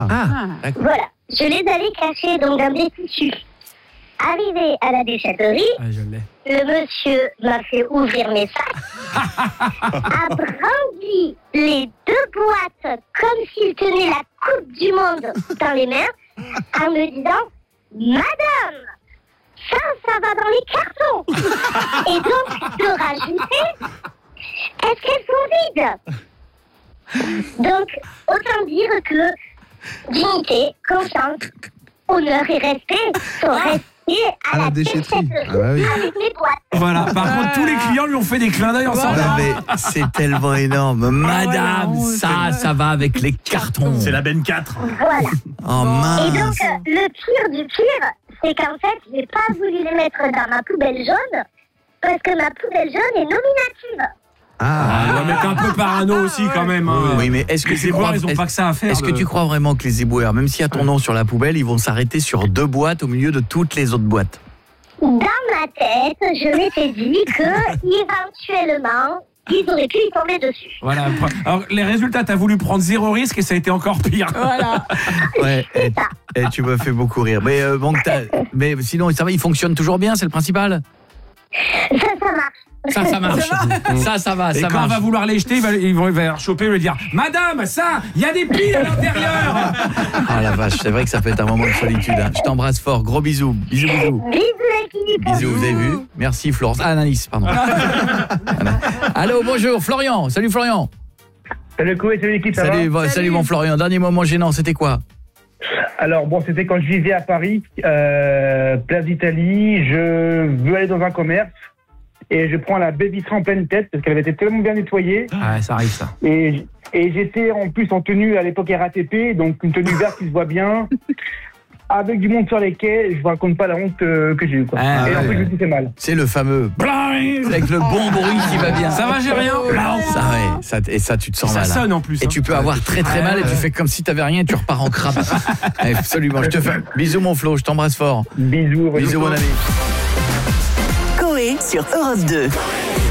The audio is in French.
D'accord. Voilà. Je les avais cachés donc dans des tissus. Arrivé à la déchetterie, Je l'ai. le monsieur m'a fait ouvrir mes sacs, a brandi les 2 boîtes comme s'il tenait la coupe du monde dans les mains, en me disant « Madame, ça va dans les cartons !» Et donc, de rajouter « Est-ce qu'elles sont vides ?» Donc, autant dire que dignité, confiance, honneur et respect sont restés à la déchetterie. Ah bah oui. Avec mes boîtes. Voilà, par contre, tous les clients lui ont fait des clins d'œil ensemble. Non, mais c'est tellement énorme. Madame, ça va avec les cartons. C'est la Ben 4. Voilà. Oh mince. Et donc, le pire du pire, c'est qu'en fait, j'ai pas voulu les mettre dans ma poubelle jaune, parce que ma poubelle jaune est nominative. Ouais, mais t'es un peu parano aussi quand même. Hein. Oui, mais est-ce que les éboueurs, ils ont pas que ça à faire. Est-ce que tu crois vraiment que les éboueurs, même s'il y a ton nom sur la poubelle, ils vont s'arrêter sur 2 boîtes au milieu de toutes les autres boîtes? Dans ma tête, je m'étais dit que, éventuellement, ils auraient pu y tomber dessus. Voilà. Alors, les résultats, t'as voulu prendre 0 risque et ça a été encore pire. Voilà. Ouais, et tu me fais beaucoup rire. Mais bon, mais sinon, ça va, il fonctionne toujours bien, c'est le principal? Ça marche. Ça marche. Ça va, Et ça quand marche. on va vouloir les jeter, il va choper et lui dire « Madame, ça, il y a des piles à l'intérieur !» Ah la vache, c'est vrai que ça peut être un moment de solitude. Hein. Je t'embrasse fort, gros bisous. Bisous. Bisous l'équipe. Bisous, vous avez vu? Merci Florence. Ah, Anaïs, pardon. Allô, bonjour, Florian. Salut Florian. Salut Koé, salut l'équipe, ça va? Salut mon Florian. Dernier moment gênant, c'était quoi? Alors bon, c'était quand je vivais à Paris, place d'Italie, je veux aller dans un commerce et je prends la baie vitrée en pleine tête parce qu'elle avait été tellement bien nettoyée. Ah, ça arrive ça. Et j'étais en plus en tenue à l'époque RATP, donc une tenue verte qui se voit bien, avec du monde sur les quais, je vous raconte pas la honte que j'ai eue. Et en plus, je me suis fait mal. C'est le fameux avec le bon bruit qui va bien. Ça va, j'ai rien. Et ça, tu te sens mal. Ça sonne en plus. Et tu peux avoir très très mal et tu fais comme si t'avais rien et tu repars en crabe. Absolument, je te fais bisous mon Flo, je t'embrasse fort. Bisous mon ami. Coé sur Europe 2.